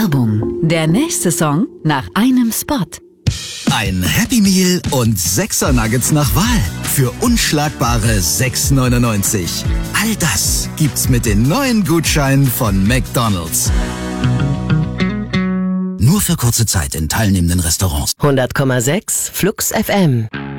Werbung. Der nächste Song nach einem Spot. Ein Happy Meal und 6er Nuggets nach Wahl für unschlagbare 6,99. All das gibt's mit den neuen Gutscheinen von McDonald's. Nur für kurze Zeit in teilnehmenden Restaurants. 100,6 Flux FM.